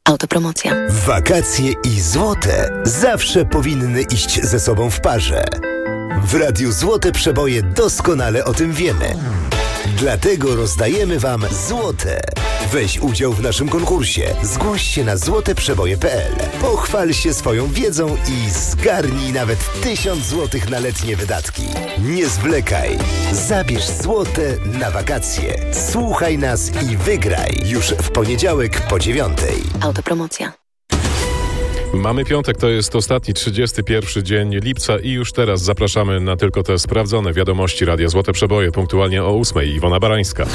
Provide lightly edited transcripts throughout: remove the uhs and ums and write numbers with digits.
Autopromocja. Wakacje i złote zawsze powinny iść ze sobą w parze. W Radiu Złote Przeboje doskonale o tym wiemy. Dlatego rozdajemy Wam złote. Weź udział w naszym konkursie. Zgłoś się na złoteprzeboje.pl. Pochwal się swoją wiedzą i zgarnij nawet 1000 złotych na letnie wydatki. Nie zwlekaj. Zabierz złote na wakacje. Słuchaj nas i wygraj. Już w poniedziałek po 9:00. Autopromocja. Mamy piątek, to jest ostatni 31 dzień lipca i już teraz zapraszamy na tylko te sprawdzone wiadomości Radia Złote Przeboje punktualnie o 8:00. Iwona Barańska.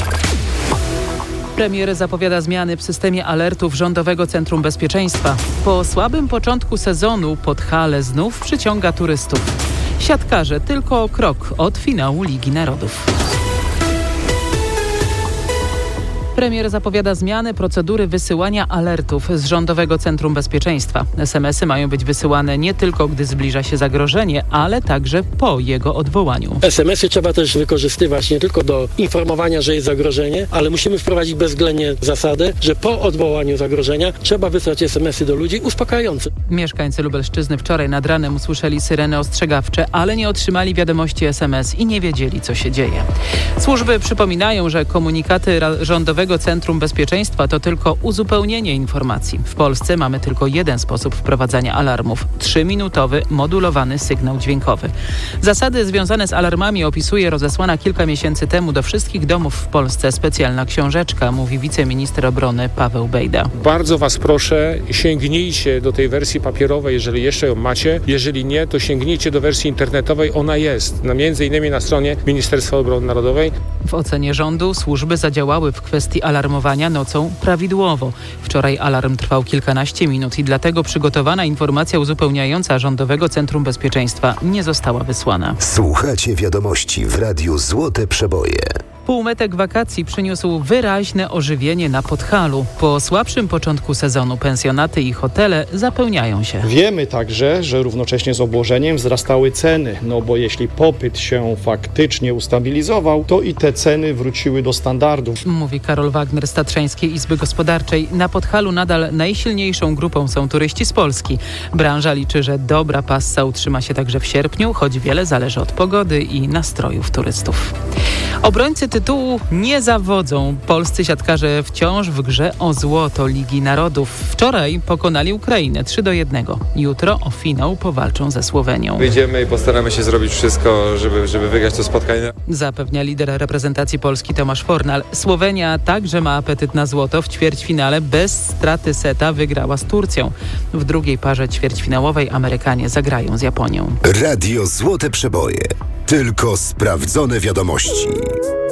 Premier zapowiada zmiany w systemie alertów Rządowego Centrum Bezpieczeństwa. Po słabym początku sezonu Podhale znów przyciąga turystów. Siatkarze tylko krok od finału Ligi Narodów. Premier zapowiada zmianę procedury wysyłania alertów z Rządowego Centrum Bezpieczeństwa. SMS-y mają być wysyłane nie tylko, gdy zbliża się zagrożenie, ale także po jego odwołaniu. SMS-y trzeba też wykorzystywać nie tylko do informowania, że jest zagrożenie, ale musimy wprowadzić bezwzględnie zasadę, że po odwołaniu zagrożenia trzeba wysłać SMS-y do ludzi uspokajające. Mieszkańcy Lubelszczyzny wczoraj nad ranem usłyszeli syreny ostrzegawcze, ale nie otrzymali wiadomości SMS i nie wiedzieli, co się dzieje. Służby przypominają, że komunikaty Rządowego Centrum Bezpieczeństwa to tylko uzupełnienie informacji. W Polsce mamy tylko jeden sposób wprowadzania alarmów. 3-minutowy, modulowany sygnał dźwiękowy. Zasady związane z alarmami opisuje rozesłana kilka miesięcy temu do wszystkich domów w Polsce specjalna książeczka, mówi wiceminister obrony Paweł Bejda. Bardzo Was proszę, sięgnijcie do tej wersji papierowej, jeżeli jeszcze ją macie. Jeżeli nie, to sięgnijcie do wersji internetowej. Ona jest między innymi na stronie Ministerstwa Obrony Narodowej. W ocenie rządu służby zadziałały w kwestii alarmowania nocą prawidłowo. Wczoraj alarm trwał kilkanaście minut i dlatego przygotowana informacja uzupełniająca Rządowego Centrum Bezpieczeństwa nie została wysłana. Słuchacie wiadomości w Radiu Złote Przeboje. Półmetek wakacji przyniósł wyraźne ożywienie na Podhalu. Po słabszym początku sezonu pensjonaty i hotele zapełniają się. Wiemy także, że równocześnie z obłożeniem wzrastały ceny, bo jeśli popyt się faktycznie ustabilizował, to i te ceny wróciły do standardów. Mówi Karol Wagner z Tatrzańskiej Izby Gospodarczej. Na Podhalu nadal najsilniejszą grupą są turyści z Polski. Branża liczy, że dobra passa utrzyma się także w sierpniu, choć wiele zależy od pogody i nastrojów turystów. Obrońcy tytułu nie zawodzą. Polscy siatkarze wciąż w grze o złoto Ligi Narodów. Wczoraj pokonali Ukrainę 3-1. Jutro o finał powalczą ze Słowenią. Wyjdziemy i postaramy się zrobić wszystko, żeby wygrać to spotkanie. Zapewnia lider reprezentacji Polski Tomasz Fornal. Słowenia także ma apetyt na złoto. W ćwierćfinale bez straty seta wygrała z Turcją. W drugiej parze ćwierćfinałowej Amerykanie zagrają z Japonią. Radio Złote Przeboje. Tylko sprawdzone wiadomości.